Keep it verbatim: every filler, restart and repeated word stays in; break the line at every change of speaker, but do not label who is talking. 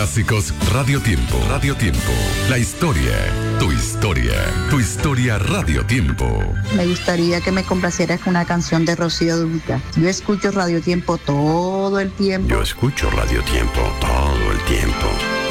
Clásicos Radio Tiempo. Radio Tiempo. La historia, tu historia, tu historia Radio Tiempo.
Me gustaría que me complacieras con una canción de Rocío Dúrcal. Yo escucho Radio Tiempo todo el tiempo.
Yo escucho Radio Tiempo todo el tiempo.